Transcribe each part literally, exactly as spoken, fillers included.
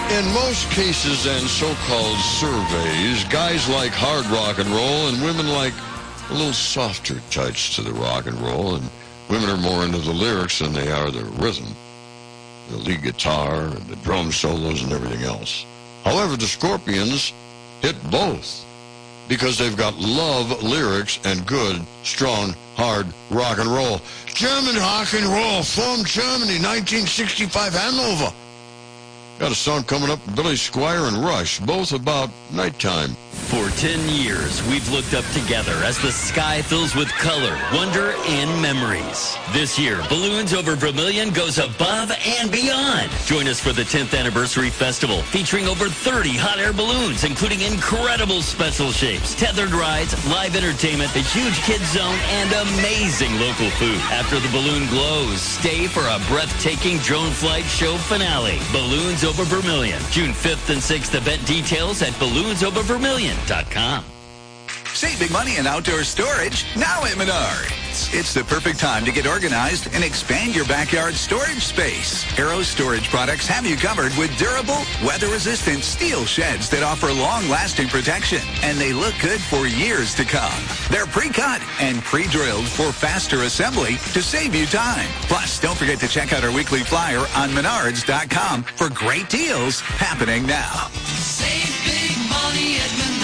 In most cases and so-called surveys, guys like hard rock and roll and women like a little softer touch to the rock and roll, and women are more into the lyrics than they are the rhythm, the lead guitar and the drum solos and everything else. However, the Scorpions hit both because they've got love lyrics and good, strong, hard rock and roll. German rock and roll from Germany, nineteen sixty-five, Hanover. Got a song coming up, Billy Squier and Rush, both about nighttime. For ten years, we've looked up together as the sky fills with color, wonder, and memories. This year, Balloons Over Vermilion goes above and beyond. Join us for the tenth Anniversary Festival, featuring over thirty hot air balloons, including incredible special shapes, tethered rides, live entertainment, a huge kids zone, and amazing local food. After the balloon glows, stay for a breathtaking drone flight show finale. Balloons Over Vermilion, June fifth and sixth. Event details at balloons over vermilion dot com. Save big money in outdoor storage now at Menards. It's the perfect time to get organized and expand your backyard storage space. Arrow Storage Products have you covered with durable, weather-resistant steel sheds that offer long-lasting protection, and they look good for years to come. They're pre-cut and pre-drilled for faster assembly to save you time. Plus, don't forget to check out our weekly flyer on menards dot com for great deals happening now. Save big money at Menards.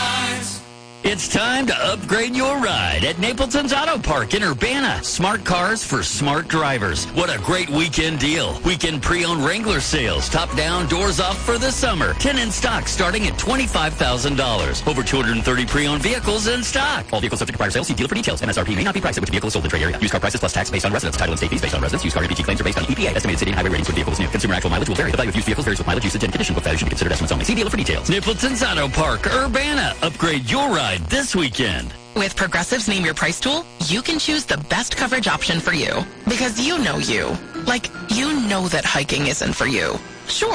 It's time to upgrade your ride at Napleton's Auto Park in Urbana. Smart cars for smart drivers. What a great weekend deal. Weekend pre-owned Wrangler sales. Top down, doors off for the summer. ten in stock starting at twenty-five thousand dollars. Over two hundred thirty pre-owned vehicles in stock. All vehicles subject to prior sale. See dealer for details. M S R P may not be priced at which vehicle is sold in the trade area. Used car prices plus tax based on residence. Title and state fees based on residence. Used car M P G claims are based on E P A. Estimated city and highway ratings for vehicles new. Consumer actual mileage will vary. The value of used vehicles varies with mileage, usage, and condition. Book value should be considered estimates only. See dealer for details. Napleton's Auto Park, Urbana. Upgrade your ride this weekend. With Progressive's Name Your Price tool, you can choose the best coverage option for you. Because you know you. Like, you know that hiking isn't for you. Sure.